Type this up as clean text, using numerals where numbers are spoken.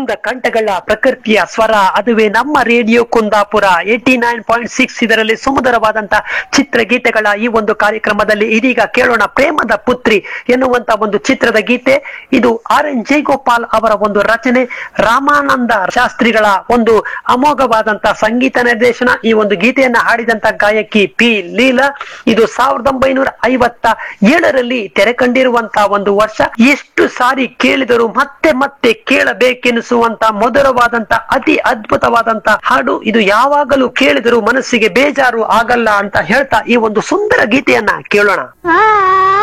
ಕುಂದ ಕಂಠಗಳ ಪ್ರಕೃತಿಯ ಸ್ವರ, ಅದುವೇ ನಮ್ಮ ರೇಡಿಯೋ ಕುಂದಾಪುರ 89.6. ಇದರಲ್ಲಿ ಸುಮಧುರವಾದಂತಹ ಚಿತ್ರಗೀತೆಗಳ ಈ ಒಂದು ಕಾರ್ಯಕ್ರಮದಲ್ಲಿ ಇದೀಗ ಕೇಳೋಣ ಪ್ರೇಮದ ಪುತ್ರಿ ಎನ್ನುವಂತ ಒಂದು ಚಿತ್ರದ ಗೀತೆ. ಇದು RN ಜಯಗೋಪಾಲ್ ಅವರ ಒಂದು ರಚನೆ, ರಾಮಾನಂದ ಶಾಸ್ತ್ರಿಗಳ ಒಂದು ಅಮೋಘವಾದಂತಹ ಸಂಗೀತ ನಿರ್ದೇಶನ. ಈ ಒಂದು ಗೀತೆಯನ್ನ ಹಾಡಿದಂತ ಗಾಯಕಿ ಪಿ ಲೀಲಾ. ಇದು 1957ರಲ್ಲಿ ತೆರೆ ಕಂಡಿರುವಂತಹ ಒಂದು ವರ್ಷ. ಎಷ್ಟು ಸಾರಿ ಕೇಳಿದರೂ ಮತ್ತೆ ಮತ್ತೆ ಕೇಳಬೇಕೆನಿಸುವಂತ ಮಧುರವಾದಂತ ಅತಿ ಅದ್ಭುತವಾದಂತ ಹಾಡು ಇದು. ಯಾವಾಗಲೂ ಕೇಳಿದರೂ ಮನಸ್ಸಿಗೆ ಬೇಜಾರು ಆಗಲ್ಲ ಅಂತ ಹೇಳ್ತಾ ಈ ಒಂದು ಸುಂದರ ಗೀತೆಯನ್ನ ಕೇಳೋಣ.